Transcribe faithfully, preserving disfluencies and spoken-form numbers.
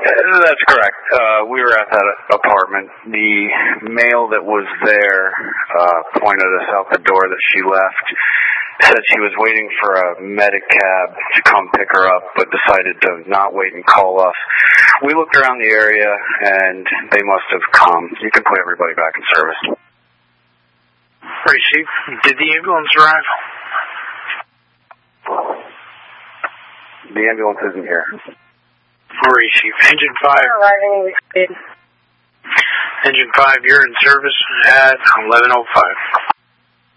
That's correct. Uh, we were at that apartment. The male that was there uh, pointed us out the door that she left, said she was waiting for a medic cab to come pick her up, but decided to not wait and call us. We looked around the area, and they must have come. You can put everybody back in service. Right, Chief. Did the ambulance arrive? The ambulance isn't here. Right, Chief. Engine five. Arriving speed. Engine five, you're in service at eleven oh five.